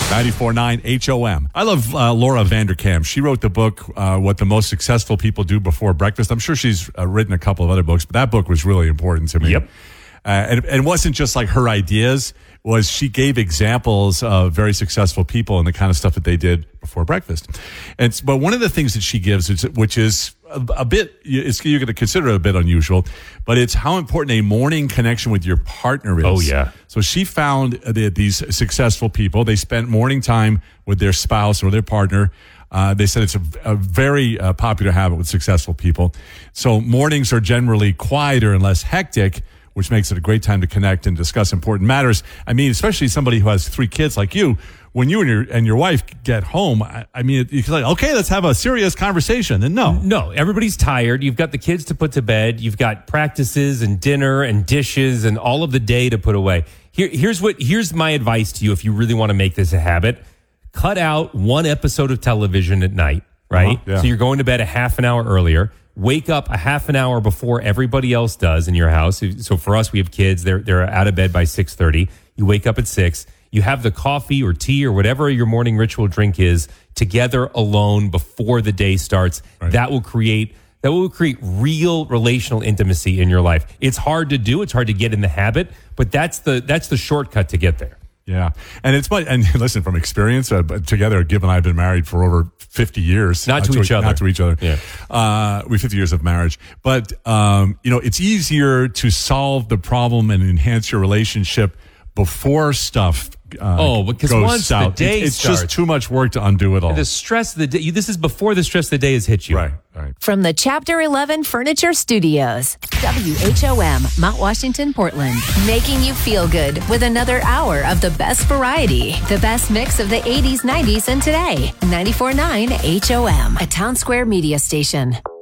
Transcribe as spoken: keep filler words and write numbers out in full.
ninety-four point nine H O M. I love uh, Laura Vanderkam. She wrote the book, uh, What the Most Successful People Do Before Breakfast. I'm sure she's uh, written a couple of other books, but that book was really important to me. Yep. Uh, and, and it wasn't just like her ideas, was she gave examples of very successful people and the kind of stuff that they did before breakfast. And but one of the things that she gives, is, which is a, a bit, it's, you're going to consider it a bit unusual, but it's how important a morning connection with your partner is. Oh, yeah. So she found that these successful people, they spent morning time with their spouse or their partner. Uh, they said it's a, a very uh, popular habit with successful people. So mornings are generally quieter and less hectic, which makes it a great time to connect and discuss important matters. I mean, especially somebody who has three kids like you, when you and your and your wife get home, I, I mean, you can like, okay, let's have a serious conversation. And no. No, everybody's tired. You've got the kids to put to bed. You've got practices and dinner and dishes and all of the day to put away. Here, here's what. Here's my advice to you if you really want to make this a habit. Cut out one episode of television at night, right? Uh-huh, yeah. So you're going to bed a half an hour earlier. Wake up a half an hour before everybody else does in your house. So for us, we have kids. They're they're out of bed by six thirty. You wake up at six. You have the coffee or tea or whatever your morning ritual drink is together alone before the day starts. Right. That will create that will create real relational intimacy in your life. It's hard to do. It's hard to get in the habit, but that's the that's the shortcut to get there. Yeah. And it's my, and listen, from experience, uh, together, Gibb and I have been married for over fifty years. Not to each other. Not to each other. Yeah. Uh, we fifty years of marriage. But, um, you know, it's easier to solve the problem and enhance your relationship before stuff uh, Oh, because goes once the south. day it's, it's starts- just too much work to undo it all. The stress of the day. This is before the stress of the day has hit you. Right, right. From the Chapter eleven Furniture Studios, W H O M, Mount Washington, Portland. Making you feel good with another hour of the best variety. The best mix of the eighties, nineties, and today. ninety-four point nine H O M, a Town Square media station.